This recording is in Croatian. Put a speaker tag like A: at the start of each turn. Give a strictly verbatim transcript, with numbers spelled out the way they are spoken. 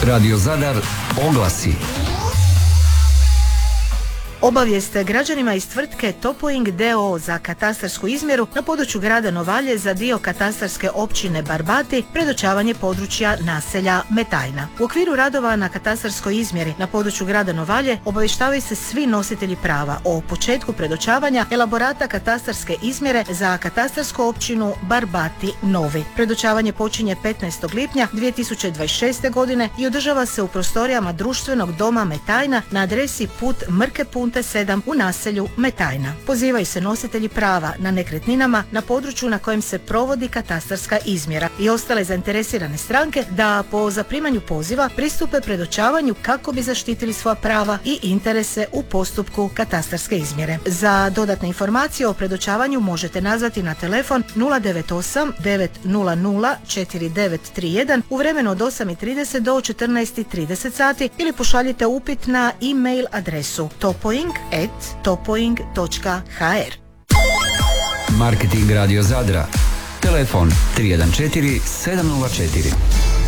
A: Radio Zadar oglasi.
B: Obavijest građanima iz tvrtke Topoing d o o za katastarsku izmjeru na području grada Novalje za dio katastarske općine Barbati, predočavanje područja naselja Metajna. U okviru radova na katastarskoj izmjeri na području grada Novalje obavještavaju se svi nositelji prava o početku predočavanja elaborata katastarske izmjere za katastarsku općinu Barbati Novi. Predočavanje počinje petnaestog lipnja dvije tisuće dvadeset šeste. godine i održava se u prostorijama društvenog doma Metajna na adresi Put Mrke Punte sedam u naselju Metajna. Pozivaju se nositelji prava na nekretninama na području na kojem se provodi katastarska izmjera i ostale zainteresirane stranke da po zaprimanju poziva pristupe predočavanju kako bi zaštitili svoja prava i interese u postupku katastarske izmjere. Za dodatne informacije o predočavanju možete nazvati na telefon nula devet osam devet nula nula četiri devet tri jedan u vremenu od osam i trideset do četrnaest i trideset sati ili pošaljite upit na e-mail adresu topoing at topoing točka h r.
A: Marketing Radio Zadra. Telefon tri jedan četiri sedam nula četiri.